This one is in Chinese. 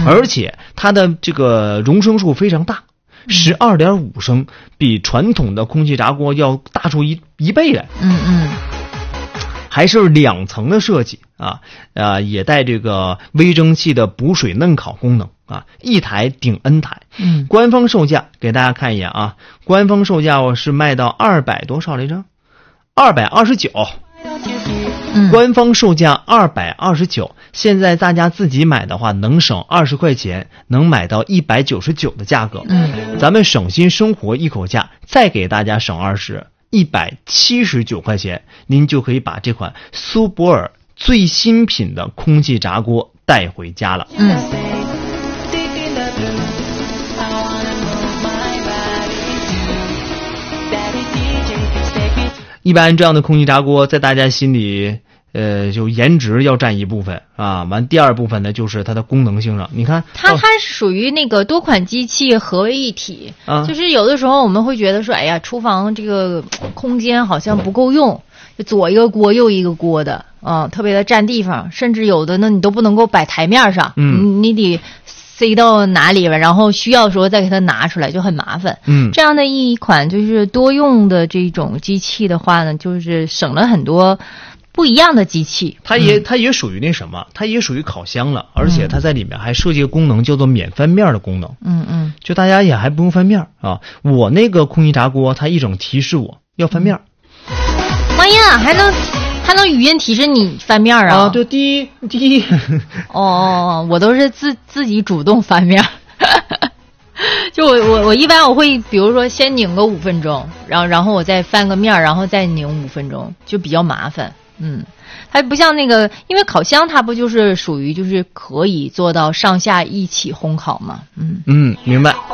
而且它的这个容声数非常大，12.5升，比传统的空气炸锅要大出一倍来。还是2层的设计啊，也带这个微蒸汽的补水嫩烤功能啊，一台顶 N 台。官方售价给大家看一眼啊，官方售价我是卖到200多少来着？229。官方售价229，现在大家自己买的话能省20块钱，能买到199的价格。咱们省心生活一口价，再给大家省179块钱，您就可以把这款苏泊尔最新品的空气炸锅带回家了。一般这样的空气炸锅在大家心里就颜值要占一部分啊，完第二部分呢就是它的功能性上。你看它是属于那个多款机器合为一体啊，就是有的时候我们会觉得说，哎呀，厨房这个空间好像不够用，就左一个锅右一个锅的啊，特别的占地方，甚至有的呢你都不能够摆台面上，你得塞到哪里了，然后需要的时候再给它拿出来，就很麻烦。这样的一款就是多用的这种机器的话呢，就是省了很多不一样的机器。 它也属于那什么，它也属于烤箱了，而且它在里面还设计个功能叫做免翻面的功能。就大家也还不用翻面啊。我那个空气炸锅它一整提示我要翻面。 妈呀，还能语音提示你翻面啊？ 对，第一。 我都是自己主动翻面。就我一般我会比如说先拧个5分钟，然后我再翻个面，然后再拧5分钟，就比较麻烦。它不像那个，因为烤箱它不就是属于就是可以做到上下一起烘烤吗？ 明白。